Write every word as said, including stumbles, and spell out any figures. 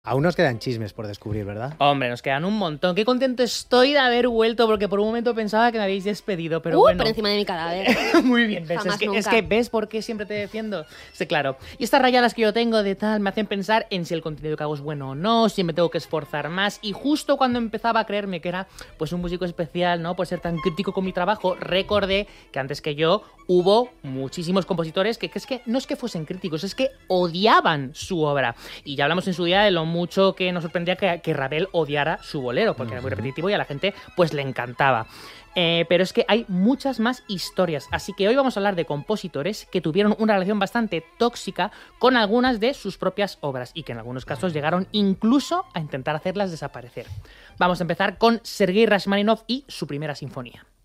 Aún nos quedan chismes por descubrir, ¿verdad? Hombre, nos quedan un montón. Qué contento estoy de haber vuelto, porque por un momento pensaba que me habéis despedido, pero uh, bueno. por encima de mi cadáver. Muy bien, ¿ves? Es que, es que ves por qué siempre te defiendo. Sí, claro. Y estas rayadas que yo tengo de tal me hacen pensar en si el contenido que hago es bueno o no, si me tengo que esforzar más. Y justo cuando empezaba a creerme que era pues un músico especial, ¿no? Por ser tan crítico con mi trabajo, recordé que antes que yo hubo muchísimos compositores que, que es que no es que fuesen críticos, es que odiaban su obra. Y ya hablamos en su día de lo mucho que nos sorprendía que, que Ravel odiara su bolero, porque era muy repetitivo y a la gente pues le encantaba. Eh, pero es que hay muchas más historias, así que hoy vamos a hablar de compositores que tuvieron una relación bastante tóxica con algunas de sus propias obras y que en algunos casos llegaron incluso a intentar hacerlas desaparecer. Vamos a empezar con Sergei Rachmaninoff y su primera sinfonía.